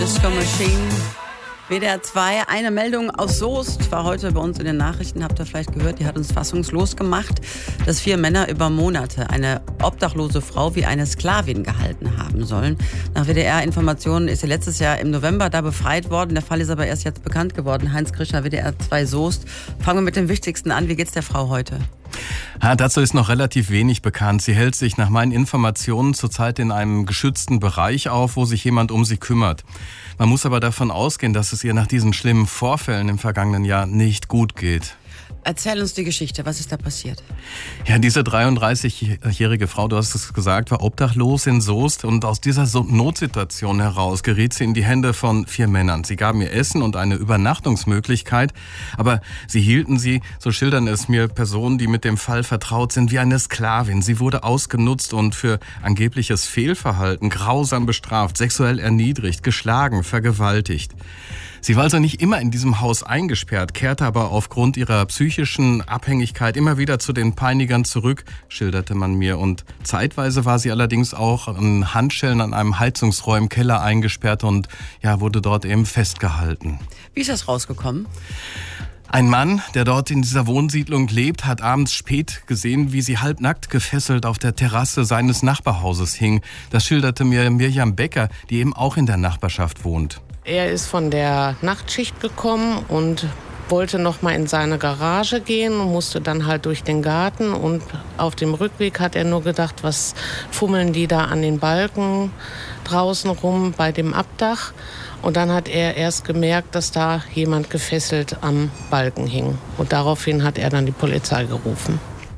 Disco Machine, WDR 2. Eine Meldung aus Soest war heute bei uns in den Nachrichten, habt ihr vielleicht gehört, die hat uns fassungslos gemacht, dass 4 Männer über Monate eine obdachlose Frau wie eine Sklavin gehalten haben sollen. Nach WDR-Informationen ist sie letztes Jahr im November da befreit worden. Der Fall ist aber erst jetzt bekannt geworden. Heinz Krischer, WDR 2 Soest. Fangen wir mit dem Wichtigsten an. Wie geht's der Frau heute? Dazu ist noch relativ wenig bekannt. Sie hält sich nach meinen Informationen zurzeit in einem geschützten Bereich auf, wo sich jemand um sie kümmert. Man muss aber davon ausgehen, dass es ihr nach diesen schlimmen Vorfällen im vergangenen Jahr nicht gut geht. Erzähl uns die Geschichte. Was ist da passiert? Ja, diese 33-jährige Frau, du hast es gesagt, war obdachlos in Soest und aus dieser Notsituation heraus geriet sie in die Hände von 4 Männern. Sie gaben ihr Essen und eine Übernachtungsmöglichkeit, aber sie hielten sie, so schildern es mir Personen, die mit dem Fall vertraut sind, wie eine Sklavin. Sie wurde ausgenutzt und für angebliches Fehlverhalten grausam bestraft, sexuell erniedrigt, geschlagen, vergewaltigt. Sie war also nicht immer in diesem Haus eingesperrt, kehrte aber aufgrund ihrer psychischen Abhängigkeit immer wieder zu den Peinigern zurück, schilderte man mir. Und zeitweise war sie allerdings auch an Handschellen an einem Heizungsrohr im Keller eingesperrt und wurde dort eben festgehalten. Wie ist das rausgekommen? Ein Mann, der dort in dieser Wohnsiedlung lebt, hat abends spät gesehen, wie sie halbnackt gefesselt auf der Terrasse seines Nachbarhauses hing. Das schilderte mir Mirjam Becker, die eben auch in der Nachbarschaft wohnt. Er ist von der Nachtschicht gekommen und wollte noch mal in seine Garage gehen und musste dann halt durch den Garten. Und auf dem Rückweg hat er nur gedacht, was fummeln die da an den Balken draußen rum bei dem Abdach. Und dann hat er erst gemerkt, dass da jemand gefesselt am Balken hing. Und daraufhin hat er dann die Polizei gerufen.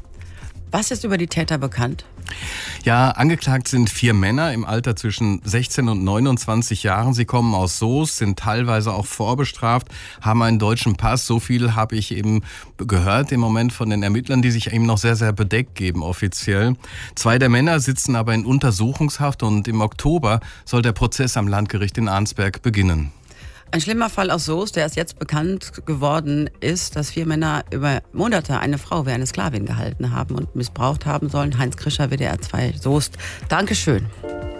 Was ist über die Täter bekannt? Ja, angeklagt sind 4 Männer im Alter zwischen 16 und 29 Jahren. Sie kommen aus Soest, sind teilweise auch vorbestraft, haben einen deutschen Pass. So viel habe ich eben gehört im Moment von den Ermittlern, die sich eben noch sehr, sehr bedeckt geben offiziell. 2 der Männer sitzen aber in Untersuchungshaft und im Oktober soll der Prozess am Landgericht in Arnsberg beginnen. Ein schlimmer Fall aus Soest, der erst jetzt bekannt geworden ist, dass 4 Männer über Monate eine Frau wie eine Sklavin gehalten haben und missbraucht haben sollen. Heinz Krischer, WDR 2 Soest. Dankeschön.